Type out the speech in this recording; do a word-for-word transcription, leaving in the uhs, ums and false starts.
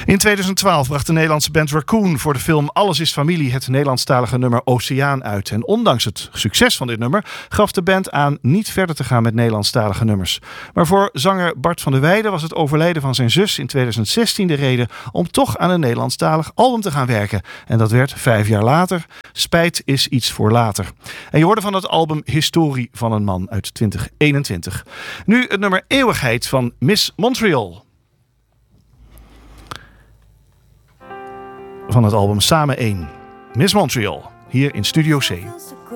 In tweeduizend twaalf bracht de Nederlandse band Raccoon voor de film Alles is Familie het Nederlandstalige nummer Oceaan uit. En ondanks het succes van dit nummer gaf de band aan niet verder te gaan met Nederlandstalige nummers. Maar voor zanger Bart van der Weijden was het overlijden van zijn zus in tweeduizend zestien de reden om toch aan een Nederlandstalig album te gaan werken. En dat werd vijf jaar later. Spijt is iets voor later. En je hoorde van het album Historie van een man uit twintig eenentwintig. Nu het nummer Eeuwigheid van Miss Montreal. Van het album Samen één. Miss Montreal, hier in Studio C.